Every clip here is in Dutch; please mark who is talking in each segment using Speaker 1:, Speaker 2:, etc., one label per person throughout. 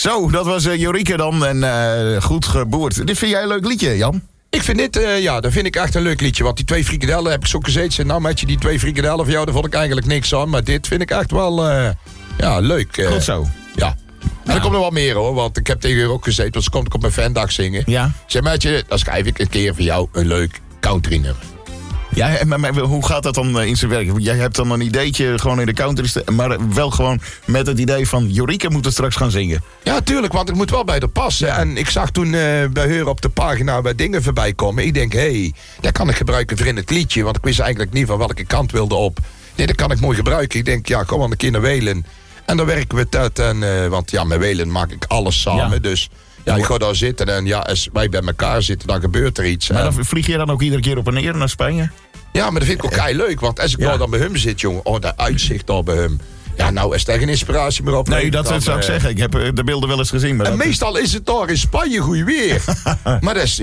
Speaker 1: Zo, dat was Jorike dan en Goed Geboerd. Dit vind jij een leuk liedje, Jan?
Speaker 2: Ik vind dit, dat vind ik echt een leuk liedje. Want die 2 frikadellen heb ik zo gezeten. Nou, met je die 2 frikadellen van jou, daar vond ik eigenlijk niks aan. Maar dit vind ik echt wel, leuk.
Speaker 1: Goed zo.
Speaker 2: Ja. En er komt nog wel meer hoor, want ik heb tegen haar ook gezeten. Want ze komt ook op mijn fandag zingen.
Speaker 1: Ja.
Speaker 2: Zeg Maatje, dan schrijf ik een keer voor jou een leuk country nummer.
Speaker 1: Ja, maar hoe gaat dat dan in zijn werk? Jij hebt dan een ideetje gewoon in de country, maar wel gewoon met het idee van Jorike moet het straks gaan zingen.
Speaker 2: Ja, tuurlijk, want het moet wel bij haar passen. Ja. En ik zag toen bij haar op de pagina bij dingen voorbij komen. Ik denk, dat kan ik gebruiken voor in het liedje. Want ik wist eigenlijk niet van welke kant wilde op. Nee, dat kan ik mooi gebruiken. Ik denk, kom dan een keer naar Welen. En dan werken we het uit. En, want met Welen maak ik alles samen. Ja. Dus ik ga daar zitten. En als wij bij elkaar zitten, dan gebeurt er iets.
Speaker 1: Maar dan vlieg je dan ook iedere keer op en neer naar Spanje?
Speaker 2: Ja, maar dat vind ik ook kei leuk. Want als ik nou dan bij hem zit, jongen. dat uitzicht al bij hem. Ja, nou is daar geen inspiratie meer op.
Speaker 1: Nee, dat zou ik zeggen. Ik heb de beelden wel eens gezien. Maar
Speaker 2: en meestal is het daar in Spanje goed weer. Maar dat is,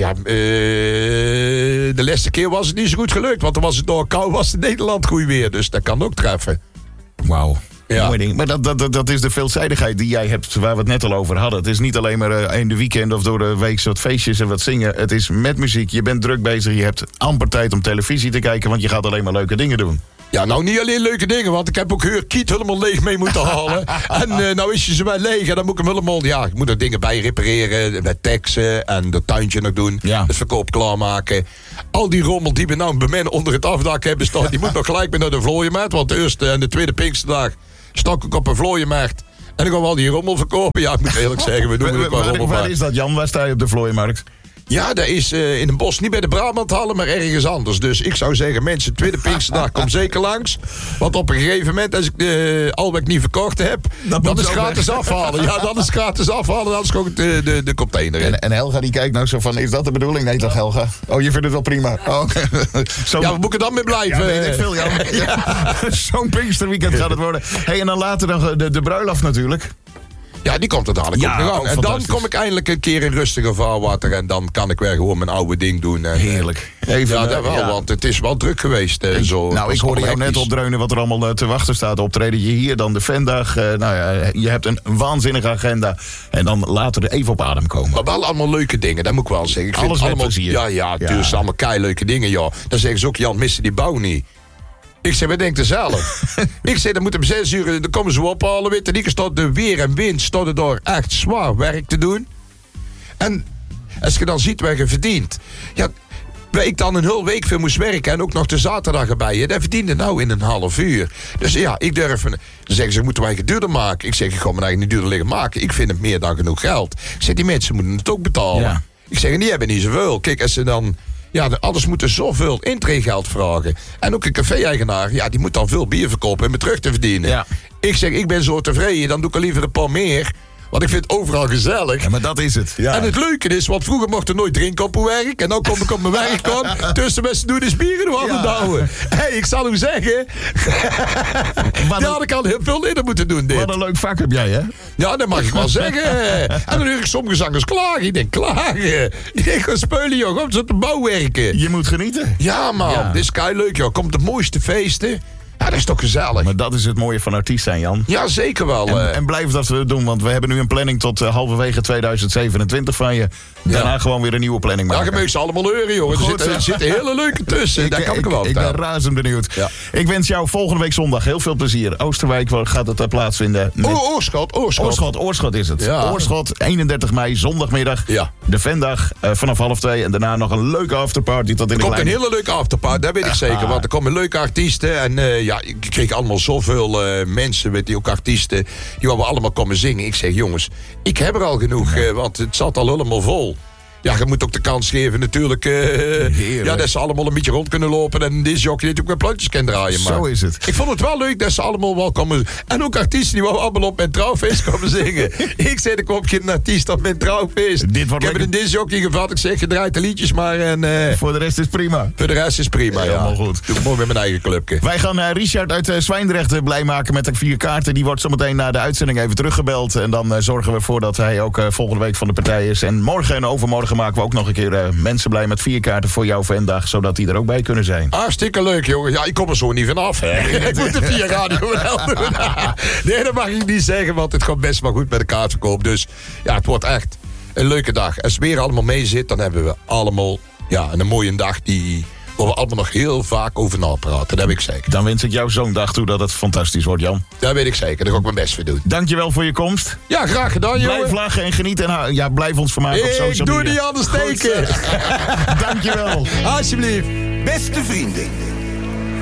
Speaker 2: de laatste keer was het niet zo goed gelukt. Want dan was het door koud, was het in Nederland goed weer. Dus dat kan ook treffen.
Speaker 1: Wauw.
Speaker 2: Ja.
Speaker 1: Mooi ding. Maar dat is de veelzijdigheid die jij hebt, waar we het net al over hadden. Het is niet alleen maar in de weekend of door de week wat feestjes en wat zingen. Het is met muziek. Je bent druk bezig. Je hebt amper tijd om televisie te kijken, want je gaat alleen maar leuke dingen doen.
Speaker 2: Ja, nou niet alleen leuke dingen, want ik heb ook Kiet helemaal leeg mee moeten halen. En nou is je ze wel leeg en dan moet ik hem helemaal, ik moet er dingen bij repareren, met teksten en het tuintje nog doen, het verkoop klaarmaken. Al die rommel die we nou bij mij onder het afdak hebben staan, die moet nog gelijk mee naar de vlooienmarkt, want de eerste en de tweede Pinksterdag stak ik op een vlooienmarkt. En dan gaan we al die rommel verkopen. Ja, ik moet eerlijk zeggen, we doen het qua rommel.
Speaker 1: Waar is dat, Jan? Waar sta je op de vlooienmarkt?
Speaker 2: Ja, dat is in een bos, niet bij de Brabanthallen, maar ergens anders. Dus ik zou zeggen, mensen, tweede Pinksterdag, kom zeker langs. Want op een gegeven moment, als ik de Albeck niet verkocht heb, dan is gratis afhalen. Ja, dan is gratis afhalen, dan is gewoon de container in.
Speaker 1: En Helga die kijkt nou zo van, is dat de bedoeling? Nee toch, Helga? Oh, je vindt het wel prima. Oh.
Speaker 2: Ja, we moeten dan mee blijven.
Speaker 1: Ja, weet ik veel, Jan. Zo'n Pinksterweekend gaat het worden. En dan later dan de bruiloft natuurlijk.
Speaker 2: Ja, die komt er dadelijk op de gang. En dan kom ik eindelijk een keer in rustiger vaarwater. En dan kan ik weer gewoon mijn oude ding doen. En,
Speaker 1: heerlijk.
Speaker 2: Even, dat wel, want het is wel druk geweest. Ik
Speaker 1: hoorde jou net opdreunen wat er allemaal te wachten staat. Optreden je hier, dan de fandag. Je hebt een waanzinnige agenda. En dan laten we er even op adem komen.
Speaker 2: Maar wel allemaal leuke dingen, dat moet ik wel zeggen. Ik vind
Speaker 1: alles
Speaker 2: allemaal
Speaker 1: plezier.
Speaker 2: Ja, het is allemaal keileuke dingen, ja. Dan zeggen ze ook, Jan, missen die bouw niet. Ik zeg, wat denkt er zelf? Ik zeg, dan moeten we 6 uur, dan komen ze ophalen. Weet je, die staat de weer en wind, staat er door echt zwaar werk te doen. En als je dan ziet waar je verdient. Ja, waar ik dan een hele week voor moest werken en ook nog de zaterdag erbij. Dat verdiende nou in een half uur. Dus ja, ik durf. Dan zeggen ze, moeten wij het duurder maken? Ik zeg, ik ga me eigenlijk niet duurder liggen maken. Ik vind het meer dan genoeg geld. Ik zeg, die mensen moeten het ook betalen. Ja. Ik zeg, die hebben niet zoveel. Kijk, als ze dan... Ja, anders moeten zoveel intreegeld vragen. En ook een café-eigenaar, die moet dan veel bier verkopen en me terug te verdienen. Ja. Ik zeg, ik ben zo tevreden, dan doe ik er liever een paar meer. Want ik vind het overal gezellig.
Speaker 1: Ja, maar dat is het. Ja.
Speaker 2: En het leuke is, want vroeger mocht er nooit drinken op mijn werk. En dan kom ik op mijn werk dan. Tussen mensen doen is bier in de handen douwen. Ik zal hem zeggen. Die had ik al heel veel eerder moeten doen, dit.
Speaker 1: Wat een leuk vak heb jij, hè?
Speaker 2: Ja, dat mag ik wel zeggen. En dan hoor ik sommige zangers klagen. Ik denk, klagen? Ik denk, ga spelen, joh. Kom ze op de bouw werken.
Speaker 1: Je moet genieten.
Speaker 2: Ja, man. Dit is kei leuk, joh. Komt de mooiste feesten. Ja, dat is toch gezellig.
Speaker 1: Maar dat is het mooie van artiest zijn, Jan.
Speaker 2: Ja, zeker wel.
Speaker 1: En blijf dat doen, want we hebben nu een planning tot halverwege 2027 van je. Daarna gewoon weer een nieuwe planning maken.
Speaker 2: Ja, je mag ze allemaal leuren, joh. Er zitten hele leuke tussen. Daar kan ik wel
Speaker 1: Ik ben razend benieuwd. Ja. Ik wens jou volgende week zondag heel veel plezier. Oosterwijk gaat het plaatsvinden. Oorschot is het. Ja. Oorschot, 31 mei, zondagmiddag. Ja. De Vendag vanaf 1:30. En daarna nog een leuke afterparty tot in de kleine.
Speaker 2: Er komt een hele leuke afterparty, dat weet ik zeker. Want er komen leuke artiesten. En ik kreeg allemaal zoveel mensen, die ook artiesten, die wouden allemaal komen zingen. Ik zeg, jongens, ik heb er al genoeg, want het zat al helemaal vol. Ja, je moet ook de kans geven natuurlijk. Dat ze allemaal een beetje rond kunnen lopen. En deze jockey die ook weer plantjes kan draaien. Maar
Speaker 1: zo is het.
Speaker 2: Ik vond het wel leuk dat ze allemaal wel komen. En ook artiesten die wouden allemaal op mijn trouwfeest komen zingen. Ik zei, er komt geen artiest op mijn trouwfeest. Ik heb een disc jockey gevat. Ik zeg, je draait de liedjes maar. En,
Speaker 1: voor de rest is prima.
Speaker 2: Voor de rest is prima, ja.
Speaker 1: Helemaal goed.
Speaker 2: Doe ik mooi met mijn eigen clubje.
Speaker 1: Wij gaan Richard uit Zwijndrecht blij maken met de 4 kaarten. Die wordt zometeen na de uitzending even teruggebeld. En dan zorgen we ervoor dat hij ook volgende week van de partij is. En morgen en overmorgen morgen maken we ook nog een keer mensen blij met 4 kaarten voor jouw Vendag, zodat die er ook bij kunnen zijn.
Speaker 2: Hartstikke leuk, jongen. Ja, ik kom er zo niet vanaf. Ik moet de 4 radio wel doen. Nee, dat mag ik niet zeggen, want het gaat best wel goed met de kaartverkoop. Dus ja, het wordt echt een leuke dag. Als het weer allemaal mee zit, dan hebben we allemaal een mooie dag waar we allemaal nog heel vaak over napraten. Dat heb ik zeker.
Speaker 1: Dan wens ik jou zo'n dag toe dat het fantastisch wordt, Jan.
Speaker 2: Dat weet ik zeker. Daar ga ik mijn best voor doen.
Speaker 1: Dankjewel voor je komst.
Speaker 2: Ja, graag gedaan, jongen.
Speaker 1: Blijf lachen en genieten. En blijf ons vermaken op social media.
Speaker 2: Ik doe niet anders steken.
Speaker 1: Dankjewel.
Speaker 2: Alsjeblieft.
Speaker 3: Beste vrienden.